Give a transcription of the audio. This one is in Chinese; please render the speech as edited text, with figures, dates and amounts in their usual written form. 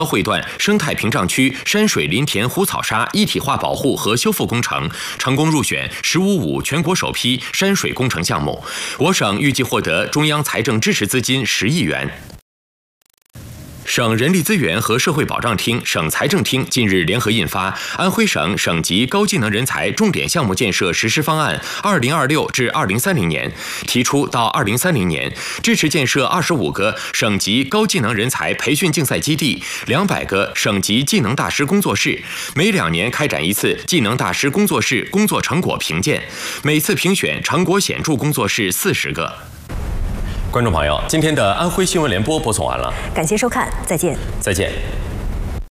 会段生态屏障区山水林田湖草沙一体化保护和修复工程成功入选“15.5”全国首批山水工程项目，我省预计获得中央财政支持资金10亿元。省人力资源和社会保障厅、省财政厅近日联合印发《安徽省省级高技能人才重点项目建设实施方案 （2026 至2030年）》，提出到2030年支持建设25个省级高技能人才培训竞赛基地、200个省级技能大师工作室，每2年开展一次技能大师工作室工作成果评鉴，每次评选成果显著工作室40个。观众朋友，今天的安徽新闻联播播送完了， 感谢收看，再见。 再见。